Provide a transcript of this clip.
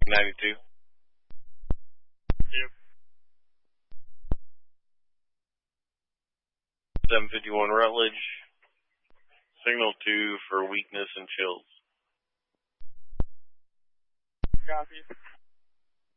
92. Yep. 751 Rutledge. Signal 2 for weakness and chills. Copy.